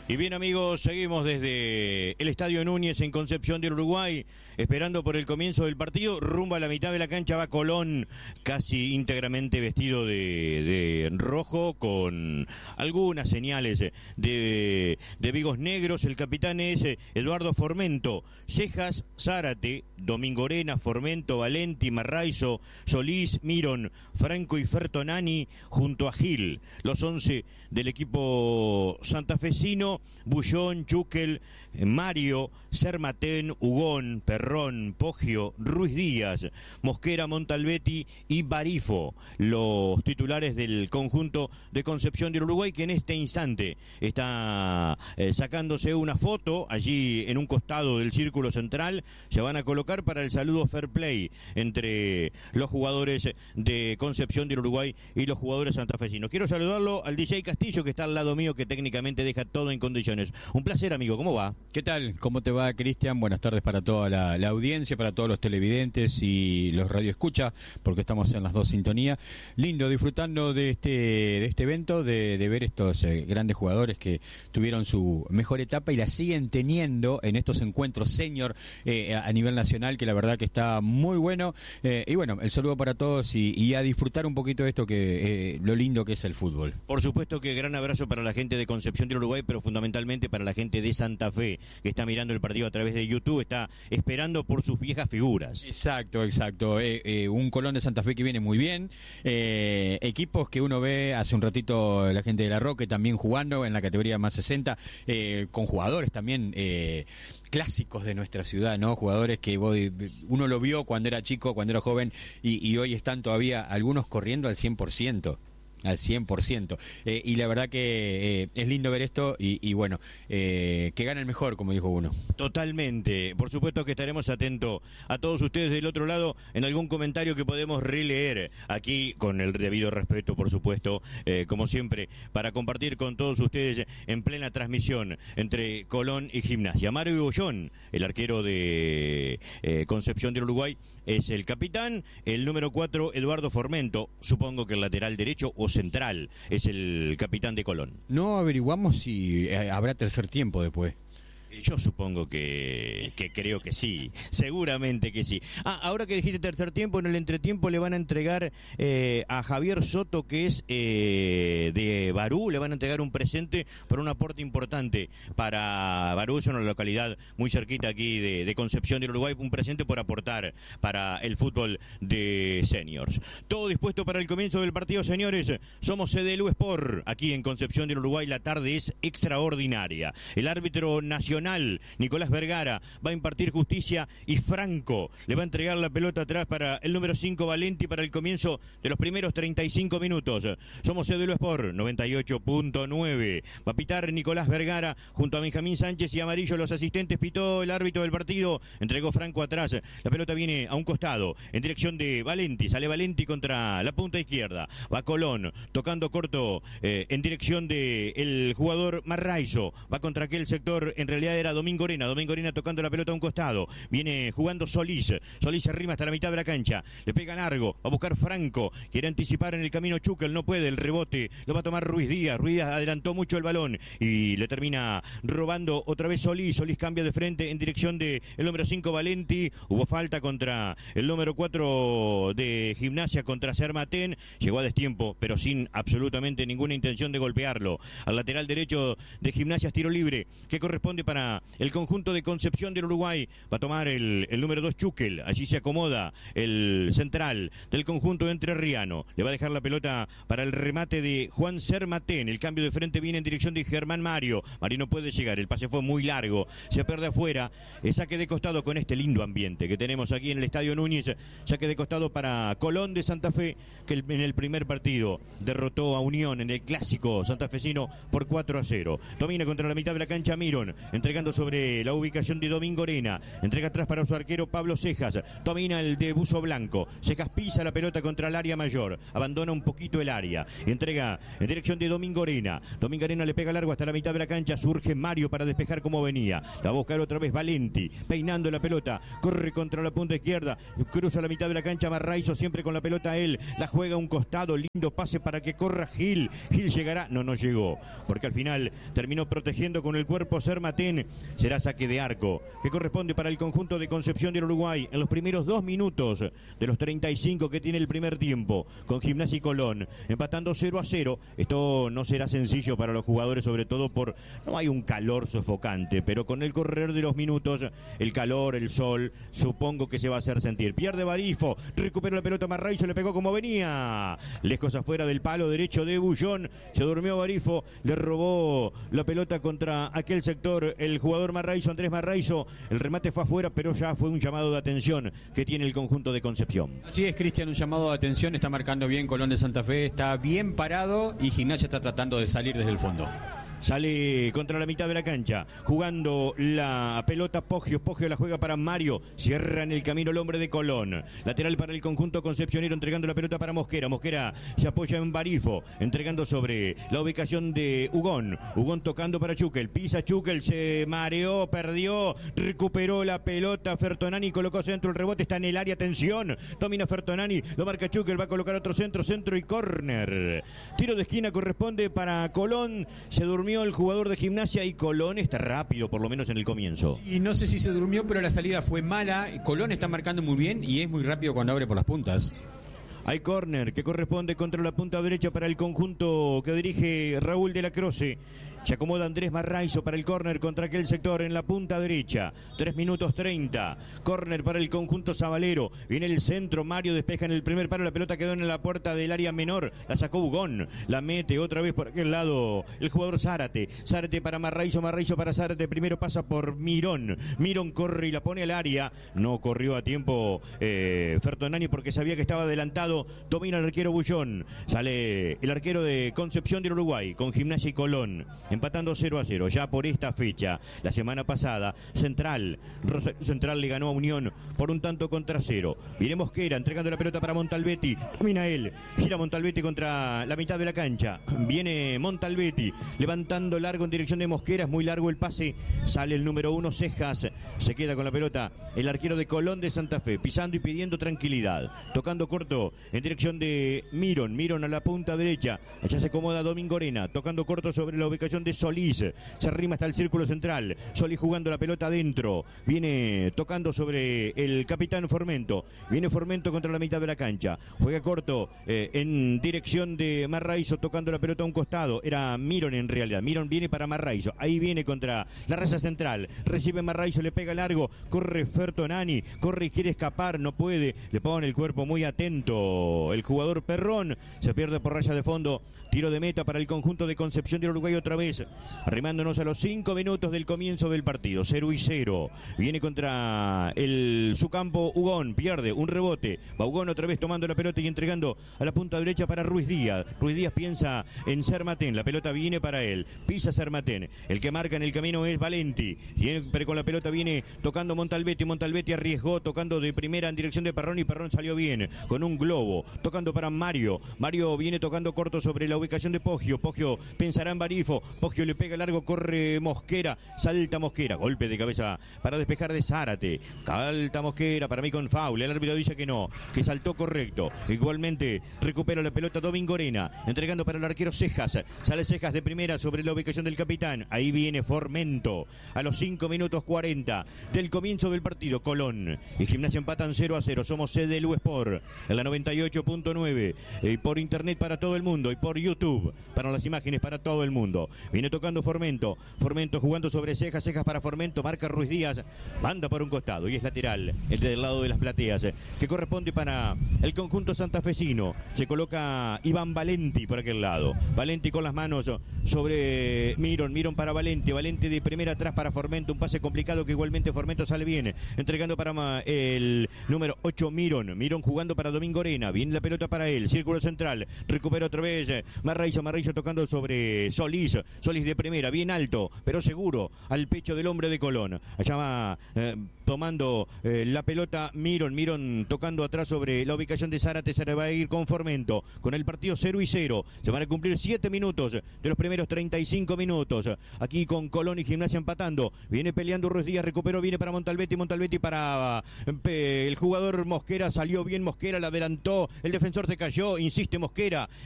Y bien, amigos, seguimos desde el Estadio Núñez en Concepción del Uruguay, esperando por el comienzo del partido. Rumbo a la mitad de la cancha va Colón, casi íntegramente vestido de rojo, con algunas señales de vigos negros. El capitán es Eduardo Formento, Cejas, Zárate, Domingorena, Formento, Valenti, Marraizo, Solís, Miron, Franco y Fertonani, junto a Gil. Los 11 del equipo santafesino: Bullón, Chuquel, Mario, Sermatén, Hugón, Perrón, Poggio, Ruiz Díaz, Mosquera, Montalbetti y Barifo, los titulares del conjunto de Concepción del Uruguay, que en este instante está sacándose una foto allí en un costado del círculo central. Se van a colocar para el saludo fair play entre los jugadores de Concepción del Uruguay y los jugadores santafesinos. Quiero saludarlo al DJ Castillo, que está al lado mío, que técnicamente deja todo en condiciones. Un placer, amigo, ¿cómo va? ¿Qué tal? ¿Cómo te va, Cristian? Buenas tardes para toda la audiencia, para todos los televidentes y los radioescuchas, porque estamos en las dos sintonías. Lindo, disfrutando de este evento, de ver estos grandes jugadores que tuvieron su mejor etapa y la siguen teniendo en estos encuentros senior a nivel nacional, que la verdad que está muy bueno. Y bueno, el saludo para todos y a disfrutar un poquito de esto, que lo lindo que es el fútbol. Por supuesto que gran abrazo para la gente de Concepción del Uruguay, pero fundamentalmente para la gente de Santa Fe, que está mirando el partido a través de YouTube, está esperando por sus viejas figuras. Exacto. Un Colón de Santa Fe que viene muy bien. Equipos que uno ve hace un ratito, la gente de La Roque también jugando en la categoría más 60, con jugadores también clásicos de nuestra ciudad, ¿no? Jugadores que uno lo vio cuando era chico, cuando era joven, y hoy están todavía algunos corriendo al 100%. Al 100%. Y la verdad que es lindo ver esto y bueno, que gane el mejor, como dijo uno. Totalmente. Por supuesto que estaremos atentos a todos ustedes del otro lado en algún comentario que podemos releer aquí, con el debido respeto, por supuesto, como siempre, para compartir con todos ustedes en plena transmisión entre Colón y Gimnasia. Mario Bullón, el arquero de Concepción del Uruguay, es el capitán. El número 4, Eduardo Formento, supongo que el lateral derecho o central, es el capitán de Colón. No averiguamos si habrá tercer tiempo después. Yo supongo que creo que sí, seguramente que sí. Ahora que dijiste tercer tiempo, en el entretiempo le van a entregar a Javier Soto, que es de Barú, le van a entregar un presente por un aporte importante para Barú. Es una localidad muy cerquita aquí de Concepción del Uruguay, un presente por aportar para el fútbol de seniors. Todo dispuesto para el comienzo del partido, señores. Somos CDLU Sport, aquí en Concepción del Uruguay. La tarde es extraordinaria. El árbitro nacional, Nicolás Vergara, va a impartir justicia, y Franco le va a entregar la pelota atrás para el número 5, Valenti, para el comienzo de los primeros 35 minutos. Somos CDLU Sport 98.9. Va a pitar Nicolás Vergara junto a Benjamín Sánchez y Amarillo, los asistentes. Pitó el árbitro del partido, entregó Franco atrás. La pelota viene a un costado en dirección de Valenti. Sale Valenti contra la punta izquierda. Va Colón tocando corto en dirección de el jugador Marraizo. Va contra aquel sector, en realidad era Domingorena tocando la pelota a un costado. Viene jugando Solís se arrima hasta la mitad de la cancha, le pega largo, va a buscar Franco, quiere anticipar en el camino Chuquel, no puede, el rebote lo va a tomar Ruiz Díaz adelantó mucho el balón y le termina robando otra vez Solís cambia de frente en dirección de el número 5, Valenti. Hubo falta contra el número 4 de Gimnasia, contra Sermatén. Llegó a destiempo, pero sin absolutamente ninguna intención de golpearlo. Al lateral derecho de Gimnasia, tiro libre que corresponde para el conjunto de Concepción del Uruguay. Va a tomar el número 2, Chuquel. Allí se acomoda el central del conjunto entrerriano. Le va a dejar la pelota para el remate de Juan Sermatén. El cambio de frente viene en dirección de Germán Mario. Mario no puede llegar, el pase fue muy largo, se pierde afuera. Saque de costado con este lindo ambiente que tenemos aquí en el Estadio Núñez. Saque de costado para Colón de Santa Fe, que en el primer partido derrotó a Unión en el clásico santafesino por 4-0. Domina contra la mitad de la cancha Miron. Entre entregando sobre la ubicación de Domingo Orena, entrega atrás para su arquero Pablo Cejas, domina el de Buzo Blanco, Cejas pisa la pelota contra el área mayor, abandona un poquito el área, entrega en dirección de Domingo Orena, Domingo Orena le pega largo hasta la mitad de la cancha, surge Mario para despejar como venía, la va a buscar otra vez Valenti, peinando la pelota, corre contra la punta izquierda, cruza la mitad de la cancha Marraiso, siempre con la pelota él, la juega a un costado, lindo pase para que corra Gil llegará, no llegó, porque al final terminó protegiendo con el cuerpo Sermatén, será saque de arco, que corresponde para el conjunto de Concepción del Uruguay, en los primeros 2 minutos de los 35 que tiene el primer tiempo, con Gimnasia y Colón, empatando 0-0, esto no será sencillo para los jugadores, sobre todo no hay un calor sofocante, pero con el correr de los minutos, el calor, el sol, supongo que se va a hacer sentir. Pierde Barifo, recupera la pelota Marraiso, le pegó como venía, lejos afuera del palo derecho de Bullón, se durmió Barifo, le robó la pelota contra aquel sector el jugador Marraiso, Andrés Marraiso, el remate fue afuera, pero ya fue un llamado de atención que tiene el conjunto de Concepción. Así es, Cristian, un llamado de atención, está marcando bien Colón de Santa Fe, está bien parado y Gimnasia está tratando de salir desde el fondo. Sale contra la mitad de la cancha, jugando la pelota Poggio la juega para Mario, cierra en el camino el hombre de Colón, lateral para el conjunto concepcionero, entregando la pelota para Mosquera se apoya en Barifo, entregando sobre la ubicación de Ugón tocando para Chuquel, pisa Chuquel, se mareó, perdió, recuperó la pelota Fertonani, colocó centro, el rebote está en el área, atención, domina Fertonani, lo marca Chuquel, va a colocar otro centro y córner, tiro de esquina corresponde para Colón, se durmió el jugador de Gimnasia y Colón está rápido, por lo menos en el comienzo. Y no sé si se durmió, pero la salida fue mala. Colón está marcando muy bien y es muy rápido cuando abre por las puntas. Hay córner que corresponde contra la punta derecha para el conjunto que dirige Raúl de la Croce. Se acomoda Andrés Marraiso para el córner contra aquel sector en la punta derecha. 3 minutos 30. Córner para el conjunto sabalero. Viene el centro. Mario despeja en el primer palo. La pelota quedó en la puerta del área menor. La sacó Ugón. La mete otra vez por aquel lado el jugador Zárate. Zárate para Marraiso. Marraiso para Zárate. Primero pasa por Mirón. Mirón corre y la pone al área. No corrió a tiempo Fertonani porque sabía que estaba adelantado. Domina el arquero Bullón. Sale el arquero de Concepción del Uruguay con Gimnasia y Colón. Empatando 0-0 ya por esta fecha. La semana pasada, Central le ganó a Unión por 1-0. Viene Mosquera entregando la pelota para Montalbetti. Domina él. Gira Montalbetti contra la mitad de la cancha. Viene Montalbetti levantando largo en dirección de Mosquera. Es muy largo el pase. Sale el número 1, Cejas. Se queda con la pelota el arquero de Colón de Santa Fe. Pisando y pidiendo tranquilidad. Tocando corto en dirección de Mirón. Mirón a la punta derecha. Allá se acomoda Domingo Orena. Tocando corto sobre la ubicación de Solís, se arrima hasta el círculo central, Solís jugando la pelota adentro, viene tocando sobre el capitán Formento, viene Formento contra la mitad de la cancha, juega corto en dirección de Marraiso, tocando la pelota a un costado, era Mirón en realidad, Mirón viene para Marraiso, ahí viene contra la raza central, recibe Marraiso, le pega largo, corre Fertonani, corre y quiere escapar, no puede, le pone el cuerpo muy atento, el jugador Perrón, se pierde por raya de fondo, tiro de meta para el conjunto de Concepción del Uruguay otra vez, arrimándonos a los 5 minutos del comienzo del partido, 0-0. Viene contra su campo Ugón, pierde un rebote, va Ugón otra vez tomando la pelota y entregando a la punta derecha para Ruiz Díaz. Ruiz Díaz piensa en Sermatén, la pelota viene para él, pisa Sermatén, el que marca en el camino es Valenti, pero con la pelota viene tocando Montalbetti arriesgó, tocando de primera en dirección de Perrón y Perrón salió bien, con un globo, tocando para Mario viene tocando corto sobre la ubicación de Poggio pensará en Barifo, Poggio le pega largo, corre Mosquera, salta Mosquera, golpe de cabeza para despejar de Zárate, salta Mosquera, para mí con foul, el árbitro dice que no, que saltó correcto, igualmente recupera la pelota Domingo Orena, entregando para el arquero Cejas, sale Cejas de primera sobre la ubicación del capitán, ahí viene Formento, a los 5 minutos 40 del comienzo del partido, Colón y Gimnasia empatan 0-0, somos sede del Sport, en la 98.9, y por internet para todo el mundo, y por YouTube, para las imágenes para todo el mundo, viene tocando Formento jugando sobre Cejas para Formento, marca Ruiz Díaz, banda por un costado y es lateral, el del lado de las plateas, que corresponde para el conjunto santafesino, se coloca Iván Valenti por aquel lado, Valenti con las manos sobre Mirón para Valenti de primera atrás para Formento, un pase complicado que igualmente Formento sale bien, entregando para el número 8 Mirón jugando para Domingo Orena, viene la pelota para él, círculo central, recupera otra vez Marraiso tocando sobre Solís Solís de primera, bien alto, pero seguro, al pecho del hombre de Colón. Allá va tomando la pelota Miron tocando atrás sobre la ubicación de Zárate. Se va a ir con Formento, con el partido 0-0. Se van a cumplir 7 minutos de los primeros 35 minutos. Aquí con Colón y Gimnasia empatando. Viene peleando Ruiz Díaz, recuperó, viene para Montalbetti para el jugador Mosquera. Salió bien Mosquera, la adelantó. El defensor se cayó, insiste Mosquera.